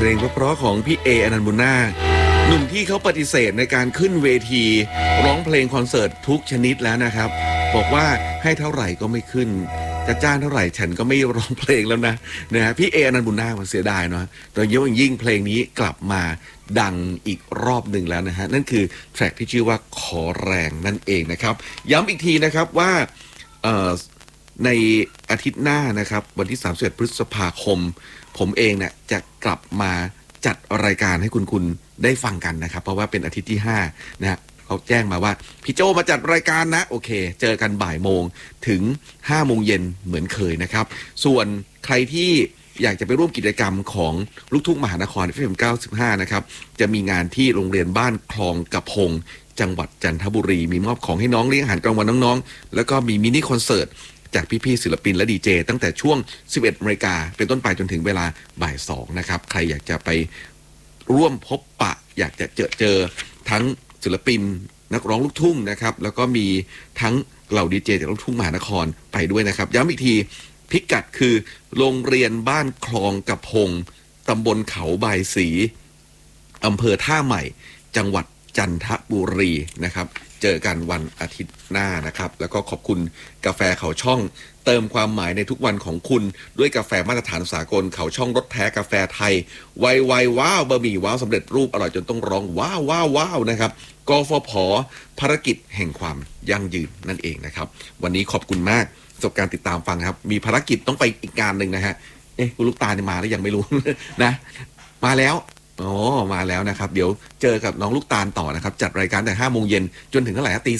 ลงเพราะๆของพี่เออนันต์บุญนาคหนุ่มที่เขาปฏิเสธในการขึ้นเวทีร้องเพลงคอนเสิร์ตทุกชนิดแล้วนะครับบอกว่าให้เท่าไหร่ก็ไม่ขึ้นจะจ้างเท่าไหร่ฉันก็ไม่ร้องเพลงแล้วนะฮะพี่เออนันต์บุญนาคมันเสียดายเนาะโดยเฉพาะยิ่งเพลงนี้กลับมาดังอีกรอบหนึ่งแล้วนะฮะนั่นคือแทร็กที่ชื่อว่าขอแรงนั่นเองนะครับย้ำอีกทีนะครับว่าในอาทิตย์หน้านะครับวันที่31พฤษภาคมผมเองเนี่ยจะกลับมาจัดรายการให้คุณได้ฟังกันนะครับเพราะว่าเป็นอาทิตย์ที่5นะฮะเขาแจ้งมาว่าพี่โจมาจัดรายการนะโอเคเจอกันบ่ายโมงถึง5โมงเย็นเหมือนเคยนะครับส่วนใครที่อยากจะไปร่วมกิจกรรมของลูกทุ่งมหานคร FM 95นะครับจะมีงานที่โรงเรียนบ้านคลองกระพงจังหวัดจันทบุรีมีมอบของให้น้องเลี้ยงอาหารกลางวันน้องๆแล้วก็มีมินิคอนเสิร์ตจากพี่ๆศิลปินและดีเจตั้งแต่ช่วง 11 นาฬิกาเป็นต้นไปจนถึงเวลาบ่าย 2นะครับใครอยากจะไปร่วมพบปะอยากจะเจอทั้งศิลปินนักร้องลูกทุ่งนะครับแล้วก็มีทั้งเหล่าดีเจจากลูกทุ่งมหานครไปด้วยนะครับย้ำอีกทีพิกัดคือโรงเรียนบ้านคลองกระพงตำบลเขาบายศรีอำเภอท่าใหม่จังหวัดจันทบุรีนะครับเจอกันวันอาทิตย์หน้านะครับแล้วก็ขอบคุณกาแฟเขาช่องเติมความหมายในทุกวันของคุณด้วยกาแฟมาตรฐานสากลเขาช่องรสแท้กาแฟไทยไวว้าวบะหมี่ว้าวสำเร็จรูปอร่อยจนต้องร้องว้าวนะครับกฟผ.ภารกิจแห่งความยั่งยืนนั่นเองนะครับวันนี้ขอบคุณมากสำหรับการติดตามฟังครับมีภารกิจต้องไปอีกงานหนึ่งนะฮะคุณลูกตาเนี่ยมาแล้วยังไม่รู้ นะมาแล้วอ๋อมาแล้วนะครับเดี๋ยวเจอกับน้องลูกตาลต่อนะครับจัดรายการแต่5โมงเย็นจนถึงเท่าไหร่ตี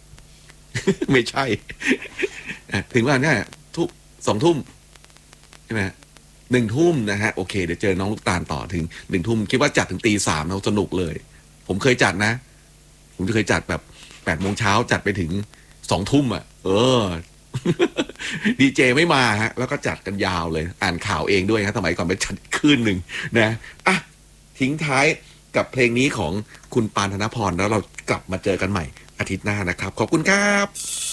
3 ไม่ใช่ถึงว่าเนี่ย2 ทุ่มใช่ไหม1 ทุ่มนะฮะโอเคเดี๋ยวเจอน้องลูกตาลต่อถึง1 ทุ่มคิดว่าจัดถึงตี 3เราสนุกเลยผมเคยจัดนะผมจะเคยจัดแบบ8 โมงเช้าจัดไปถึง2 ทุ่มอ่ะดีเจไม่มาฮะแล้วก็จัดกันยาวเลยอ่านข่าวเองด้วยครับสมัยก่อนไปจัดคืนหนึ่งนะอ่ะทิ้งท้ายกับเพลงนี้ของคุณปานธนพรแล้วเรากลับมาเจอกันใหม่อาทิตย์หน้านะครับขอบคุณครับ